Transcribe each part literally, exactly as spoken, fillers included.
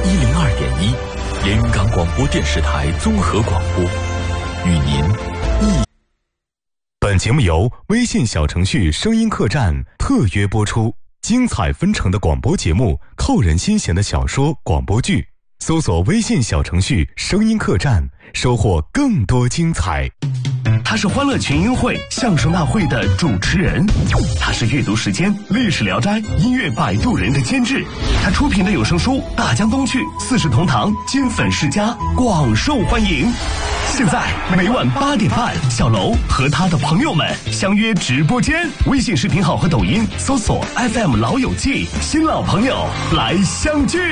一零二点一，连云港广播电视台综合广播，与您一。 本节目由微信小程序声音客栈特约播出，精彩纷呈的广播节目，扣人心弦的小说广播剧，搜索微信小程序声音客栈，收获更多精彩。 他是欢乐群英会相声大会的主持人，他是阅读时间历史聊斋音乐摆渡人的监制，他出品的有声书《大江东去》《四世同堂》《金粉世家》广受欢迎。现在每晚八点半，小楼和他的朋友们相约直播间，微信视频号和抖音搜索 F M 老友记，新老朋友来相聚。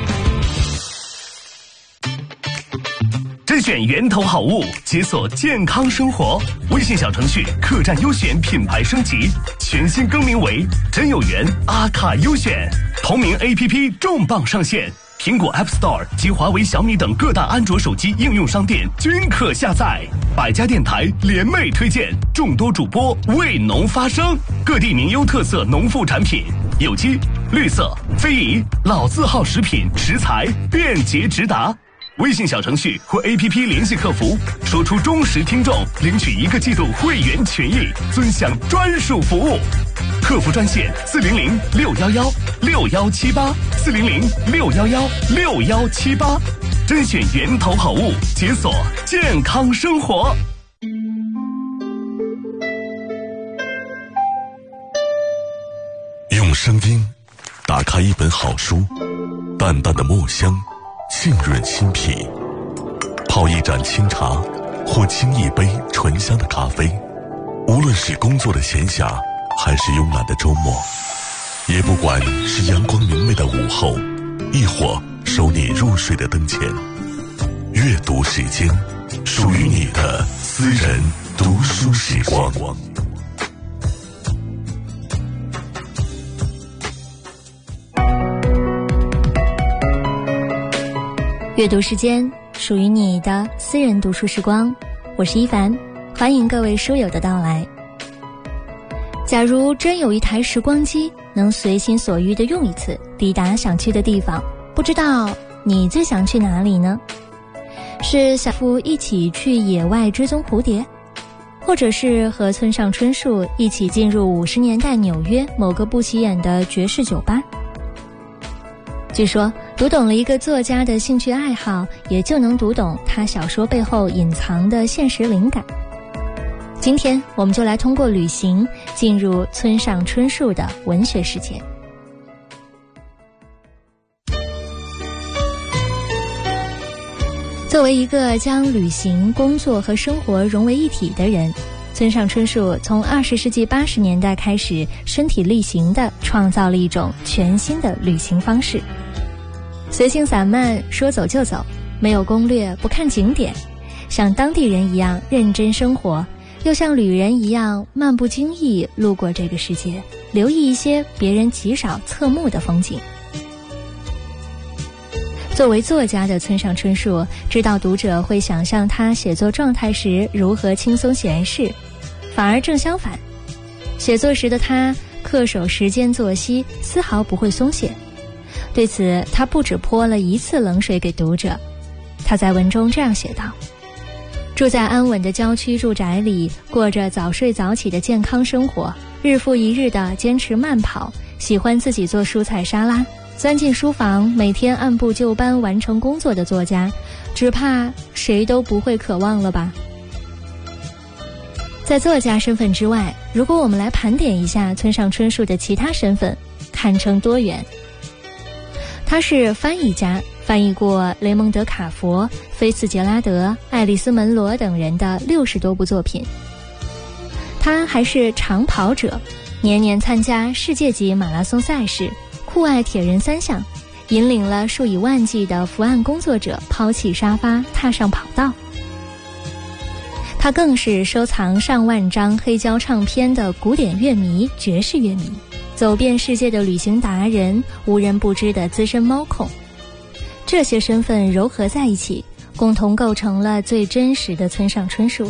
甄选源头好物，解锁健康生活。微信小程序客栈优选品牌升级，全新更名为真有缘阿卡优选。同名 A P P 重磅上线，苹果 App Store 及华为、小米等各大安卓手机应用商店均可下载。百家电台联袂推荐，众多主播为农发声，各地名优特色农副产品，有机、绿色、非遗、老字号食品食材便捷直达。微信小程序或 A P P 联系客服，说出忠实听众，领取一个季度会员权益，尊享专属服务。客服专线四零零六幺幺六幺七八四零零六幺幺六幺七八，甄选源头好物，解锁健康生活。 用声音打开一本好书，淡淡的墨香浸润心脾，泡一盏清茶或沏一杯醇香的咖啡，无论是工作的闲暇还是慵懒的周末，也不管是阳光明媚的午后，亦或收你入睡的灯前，阅读时间，属于你的私人读书时光。 阅读时间，属于你的私人读书时光，我是一凡，欢迎各位书友的到来。假如真有一台时光机，能随心所欲地用一次，抵达想去的地方，不知道你最想去哪里呢？是小夫一起去野外追踪蝴蝶，或者是和村上春树一起进入五十年代纽约某个不起眼的爵士酒吧？据说读懂了一个作家的兴趣爱好，也就能读懂他小说背后隐藏的现实灵感。今天我们就来通过旅行进入村上春树的文学世界。作为一个将旅行、工作和生活融为一体的人，村上春树从二十世纪八十年代开始身体力行地创造了一种全新的旅行方式。随性散漫，说走就走，没有攻略，不看景点，像当地人一样认真生活，又像旅人一样漫不经意路过这个世界，留意一些别人极少侧目的风景。作为作家的村上春树知道读者会想象他写作状态时如何轻松闲适，反而正相反，写作时的他恪守时间作息，丝毫不会松懈。对此，他不止泼了一次冷水给读者。他在文中这样写道：住在安稳的郊区住宅里，过着早睡早起的健康生活，日复一日地坚持慢跑，喜欢自己做蔬菜沙拉，钻进书房，每天按部就班完成工作的作家，只怕谁都不会渴望了吧。在作家身份之外，如果我们来盘点一下村上春树的其他身份，堪称多元。他是翻译家，翻译过雷蒙德·卡佛、菲茨杰拉德、爱丽丝·门罗等人的六十多部作品。他还是长跑者，年年参加世界级马拉松赛事，酷爱铁人三项，引领了数以万计的伏案工作者抛弃沙发，踏上跑道。他更是收藏上万张黑胶唱片的古典乐迷、爵士乐迷，走遍世界的旅行达人，无人不知的资深猫控。这些身份糅合在一起，共同构成了最真实的村上春树。